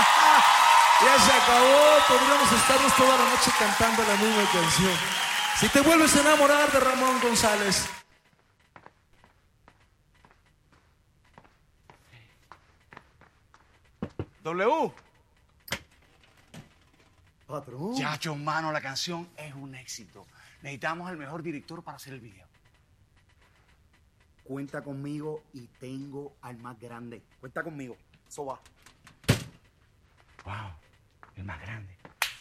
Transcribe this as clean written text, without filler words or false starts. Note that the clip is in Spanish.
Ya se acabó, podríamos estarnos toda la noche cantando la misma canción. Si te vuelves a enamorar de Ramón González. W. Patrón. Chacho, mano, la canción es un éxito. Necesitamos al mejor director para hacer el video. Cuenta conmigo y tengo al más grande. Cuenta conmigo. Eso va. Wow, el más grande.